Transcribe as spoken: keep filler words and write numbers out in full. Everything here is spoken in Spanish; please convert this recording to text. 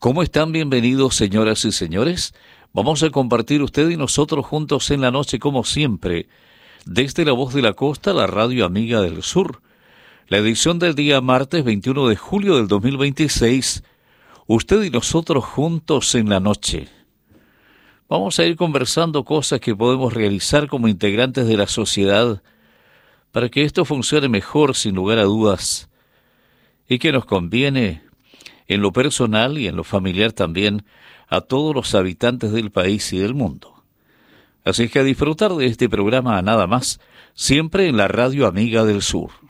¿Cómo están? Bienvenidos, señoras y señores. Vamos a compartir usted y nosotros juntos en la noche, como siempre, desde La Voz de la Costa, la radio amiga del sur. La edición del día martes veintiuno de julio del dos mil veintiséis, usted y nosotros juntos en la noche. Vamos a ir conversando cosas que podemos realizar como integrantes de la sociedad para que esto funcione mejor, sin lugar a dudas, y que nos conviene en lo personal y en lo familiar también a todos los habitantes del país y del mundo. Así que a disfrutar de este programa nada más, siempre en la radio amiga del sur.